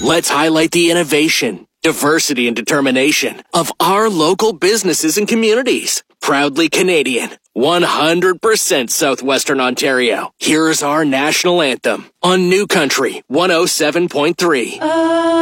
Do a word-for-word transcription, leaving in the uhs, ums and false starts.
Let's highlight the innovation, diversity, and determination of our local businesses and communities. Proudly Canadian, one hundred percent Southwestern Ontario. Here's our national anthem on New Country one oh seven point three.